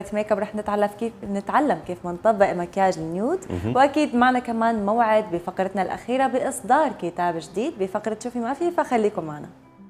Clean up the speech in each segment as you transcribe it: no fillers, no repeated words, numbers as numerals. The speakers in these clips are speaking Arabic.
ميك اب رح نتعلم كيف نطبق مكياج النيود. واكيد معنا كمان موعد بفقرتنا الاخيره باصدار كتاب جديد بفقره شوفي ما في، فخليكم معنا.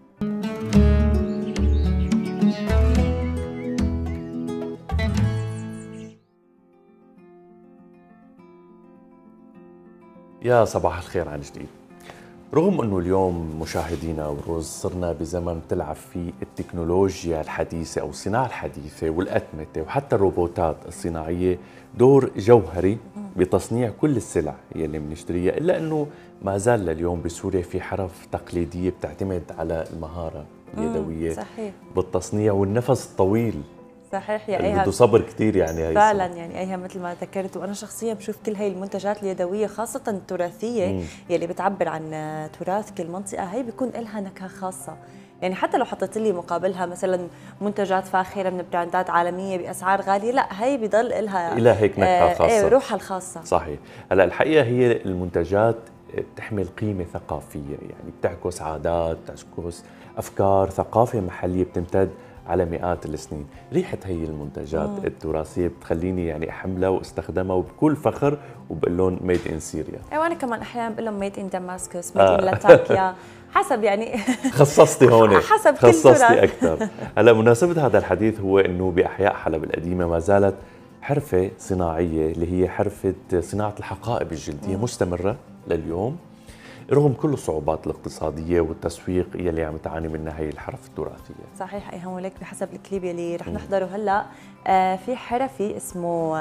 يا صباح الخير عن جديد. رغم انه اليوم مشاهدينا وروز صرنا بزمن تلعب فيه التكنولوجيا الحديثه او الصناعه الحديثه والاتمته وحتى الروبوتات الصناعيه دور جوهري بتصنيع كل السلع يلي بنشتريها، الا انه ما زال لليوم بسوريا في حرف تقليديه بتعتمد على المهاره اليدويه صحيح بالتصنيع والنفس الطويل. صحيح يا ايها بده صبر كثير يعني هي فعلا يعني ايها مثل ما ذكرت، وانا شخصيا بشوف كل هي المنتجات اليدويه خاصه التراثيه يلي بتعبر عن تراث كل منطقه، هي بيكون لها نكهه خاصه. يعني حتى لو حطيت لي مقابلها مثلا منتجات فاخره من براندات عالميه باسعار غاليه، لا هي بضل لها هيك نكهه خاصه، روحها الخاصه. صحيح. هلا الحقيقه هي المنتجات بتحمل قيمه ثقافيه، يعني بتعكس عادات، بتعكس افكار، ثقافه محليه بتمتد على مئات السنين. ريحه هي المنتجات التراثيه بتخليني يعني احملها واستخدمها وبكل فخر وبقول لهم ميد ان سوريا. وانا كمان احيانا بقول لهم ميد ان دماسكس، ميد ان لاتاكيا، حسب يعني خصصتي هون حسب كل خصصتي اكثر. هلا مناسبه هذا الحديث هو انه باحياء حلب القديمه ما زالت حرفه صناعيه اللي هي حرفه صناعه الحقائب الجلديه مستمره لليوم، رغم كل الصعوبات الاقتصاديه والتسويق يلي عم تعاني منها هي الحرف التراثيه. صحيح. اي ولك بحسب الكليب يلي رح نحضره هلا في حرفي اسمه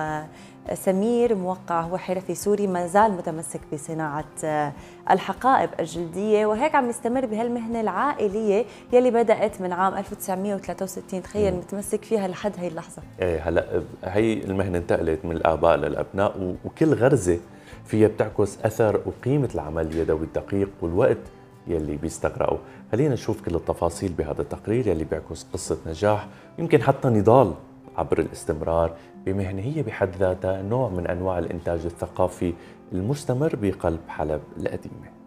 سمير موقع، هو حرفي سوري ما زال متمسك بصناعه الحقائب الجلديه، وهيك عم يستمر بهالمهنه العائليه يلي بدات من عام 1963. تخيل متمسك فيها لحد هي اللحظه. ايه هلا هي المهنه انتقلت من الاباء للابناء، وكل غرزه فيها بتعكس اثر وقيمه العمل اليدوي الدقيق والوقت يلي بيستغرقه. خلينا نشوف كل التفاصيل بهذا التقرير يلي بيعكس قصه نجاح، يمكن حتى نضال عبر الاستمرار بمهنه هي بحد ذاتها نوع من انواع الانتاج الثقافي المستمر بقلب حلب القديمه.